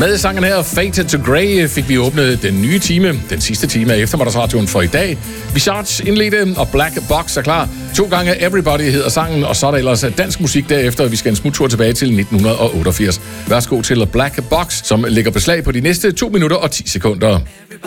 Med sangen her, Faded to Grey, fik vi åbnet den nye time, den sidste time af eftermiddagsradioen for i dag. Visage indledte, og Black Box er klar. 2 gange Everybody hedder sangen, og så er der ellers dansk musik derefter. Vi skal en smuttur tilbage til 1988. Værsgo til Black Box, som lægger beslag på de næste 2 minutter og 10 sekunder.